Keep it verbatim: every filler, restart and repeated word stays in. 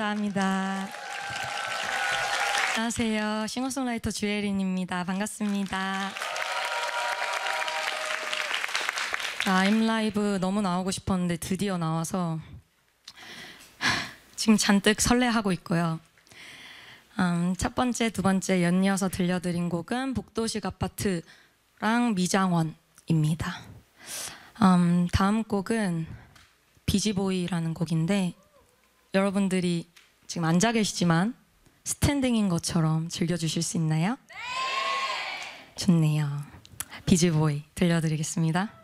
감사합니다. 안녕하세요. 싱어송라이터 주혜린입니다. 반갑습니다. 아임 라이브 너무 나오고 싶었는데 드디어 나와서 지금 잔뜩 설레하고 있고요. 음, 첫 번째, 두 번째 연이어서 들려드린 곡은 복도식 아파트랑 미장원입니다. 음, 다음 곡은 비지보이라는 곡인데 여러분들이 지금 앉아 계시지만 스탠딩인 것처럼 즐겨주실 수 있나요? 네! 좋네요. 비지보이 들려드리겠습니다.